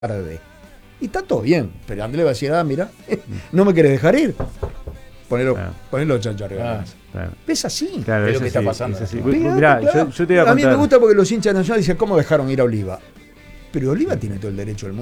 tarde. Y está todo bien, pero Andrés va a decir, mira, no me querés dejar ir. Ponelo chancho arriba. Claro. Es así. Claro, Es lo que está pasando. Mirá, Claro. yo te voy a A mí me contar. gusta porque los hinchas nacionales dicen, ¿cómo dejaron ir a Oliva? Pero Oliva tiene todo el derecho del mundo